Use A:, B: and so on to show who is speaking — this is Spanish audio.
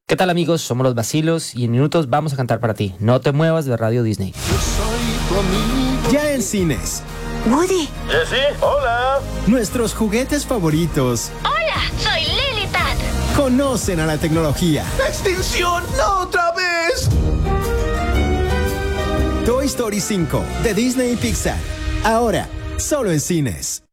A: ¿Qué tal, amigos? Somos los Vacilos y en minutos vamos a cantar para ti. No te muevas de Radio Disney.
B: Ya en cines.
C: Woody.
D: Jessie, hola.
B: Nuestros juguetes favoritos.
C: Hola, soy Lily Pad.
B: Conocen a la tecnología.
D: ¡Extinción! ¡No otra vez!
B: Toy Story 5 de Disney y Pixar. Ahora, solo en cines.